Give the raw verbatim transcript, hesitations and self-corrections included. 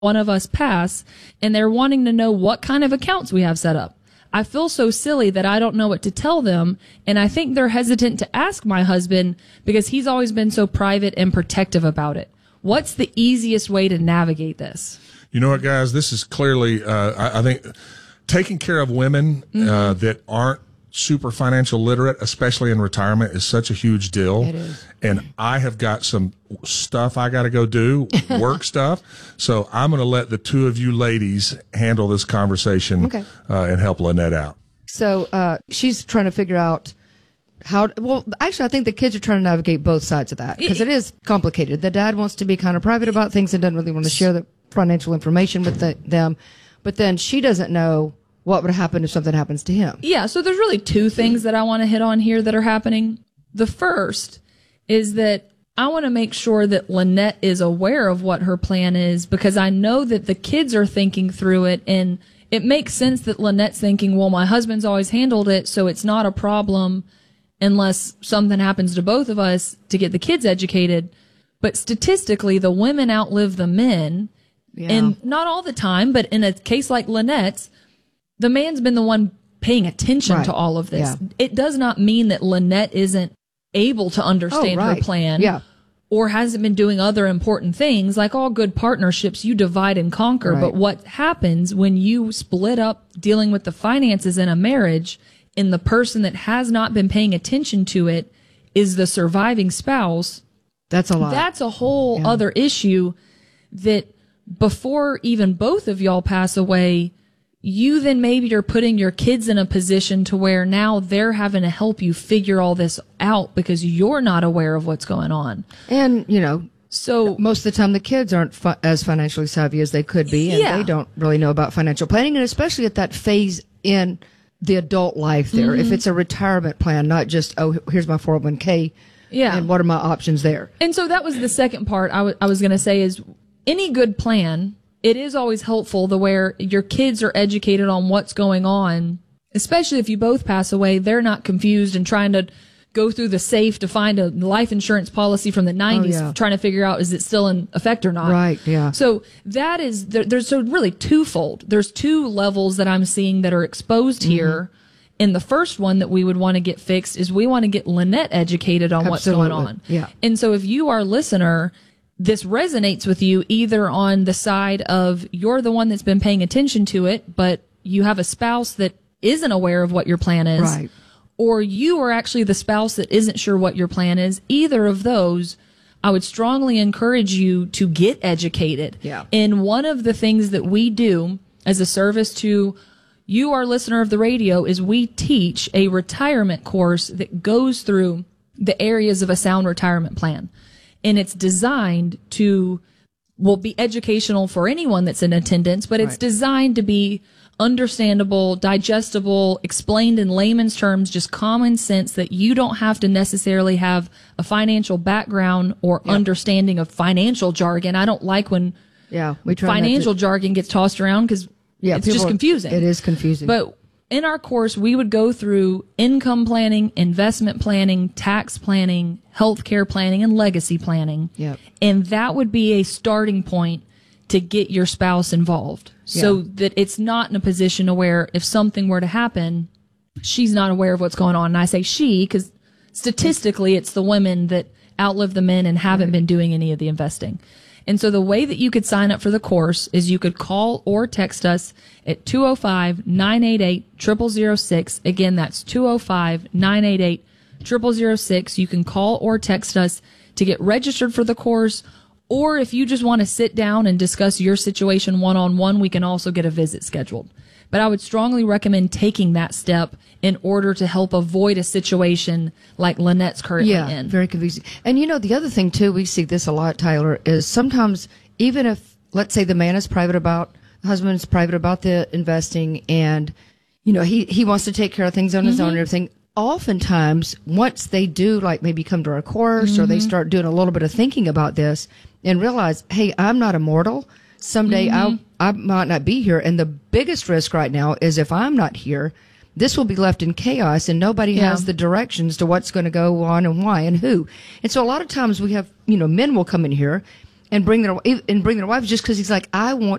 one of us pass, and they're wanting to know what kind of accounts we have set up. I feel so silly that I don't know what to tell them, and I think they're hesitant to ask my husband because he's always been so private and protective about it. What's the easiest way to navigate this? You know what, guys? This is clearly, uh, I, I think, taking care of women mm-hmm. uh, that aren't super financial literate, especially in retirement, is such a huge deal. It is. And I have got some stuff I got to go do, work stuff. So I'm going to let the two of you ladies handle this conversation okay. uh, and help Lynette out. So uh, she's trying to figure out how, well, actually, I think the kids are trying to navigate both sides of that because it is complicated. The dad wants to be kind of private about things and doesn't really want to share the financial information with the, them. But then she doesn't know what would happen if something happens to him. Yeah, so there's really two things that I want to hit on here that are happening. The first is that I want to make sure that Lynette is aware of what her plan is because I know that the kids are thinking through it, and it makes sense that Lynette's thinking, well, my husband's always handled it, so it's not a problem unless something happens to both of us to get the kids educated. But statistically, the women outlive the men, yeah. and not all the time, but in a case like Lynette's, the man's been the one paying attention right. to all of this. Yeah. It does not mean that Lynette isn't able to understand oh, right. her plan yeah. or hasn't been doing other important things. Like all good partnerships, you divide and conquer. Right. But what happens when you split up dealing with the finances in a marriage and the person that has not been paying attention to it is the surviving spouse? That's a lot. That's a whole yeah. other issue that before even both of y'all pass away, you then maybe are putting your kids in a position to where now they're having to help you figure all this out because you're not aware of what's going on. And, you know, so most of the time the kids aren't fi- as financially savvy as they could be, and yeah. they don't really know about financial planning, and especially at that phase in the adult life there. Mm-hmm. If it's a retirement plan, not just, oh, here's my four oh one k, yeah. and what are my options there? And so that was the second part I, w- I was going to say is any good plan, it is always helpful the where your kids are educated on what's going on, especially if you both pass away. They're not confused and trying to go through the safe to find a life insurance policy from the nineties, oh, yeah. trying to figure out is it still in effect or not. Right, yeah. So that is, there, there's so really twofold. There's two levels that I'm seeing that are exposed mm-hmm. here. And the first one that we would want to get fixed is we want to get Lynette educated on Absolutely. what's going on. Yeah. And so if you are a listener, this resonates with you either on the side of you're the one that's been paying attention to it, but you have a spouse that isn't aware of what your plan is, right. or you are actually the spouse that isn't sure what your plan is. Either of those, I would strongly encourage you to get educated. Yeah. And one of the things that we do as a service to you, our listener of the radio, is we teach a retirement course that goes through the areas of a sound retirement plan. And it's designed to, will be educational for anyone that's in attendance, but it's right. designed to be understandable, digestible, explained in layman's terms, just common sense that you don't have to necessarily have a financial background or yep. understanding of financial jargon. I don't like when yeah, we try financial to... jargon gets tossed around because yeah, it's just confusing. It is confusing. But in our course, we would go through income planning, investment planning, tax planning, healthcare planning, and legacy planning. Yep. And that would be a starting point to get your spouse involved so yeah. that it's not in a position to where if something were to happen, she's not aware of what's going on. And I say she because statistically it's the women that outlive the men and haven't right. been doing any of the investing. And so the way that you could sign up for the course is you could call or text us at two oh five, nine eight eight, zero zero zero six. Again, that's two oh five, nine eight eight, zero zero zero six. You can call or text us to get registered for the course. Or if you just want to sit down and discuss your situation one-on-one, we can also get a visit scheduled. But I would strongly recommend taking that step in order to help avoid a situation like Lynette's currently yeah, in. Very confusing. And you know, the other thing too, we see this a lot, Tyler, is sometimes even if, let's say the man is private about, the husband is private about the investing and, you know, he, he wants to take care of things on his mm-hmm. own and everything. Oftentimes, once they do, like maybe come to our course mm-hmm. or they start doing a little bit of thinking about this and realize, hey, I'm not immortal. Someday mm-hmm. I'll, I might not be here. And the biggest risk right now is if I'm not here, this will be left in chaos and nobody yeah. has the directions to what's going to go on and why and who. And so a lot of times we have, you know, men will come in here and bring their and bring their wives just because he's like, I want